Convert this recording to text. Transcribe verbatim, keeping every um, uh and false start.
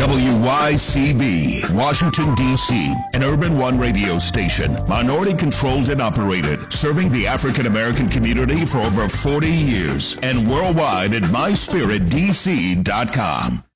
W Y C B, Washington, D C, an Urban One radio station, minority controlled and operated, serving the African American community for over forty years, and worldwide at my spirit d c dot com.